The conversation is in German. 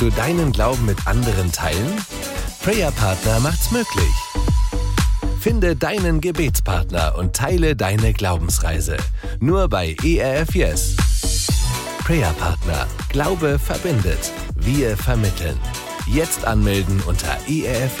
Du deinen Glauben mit anderen teilen? Prayer Partner macht's möglich. Finde deinen Gebetspartner und teile deine Glaubensreise. Nur bei ERF Yes. Prayer Partner. Glaube verbindet. Wir vermitteln. Jetzt anmelden unter erfyes.at.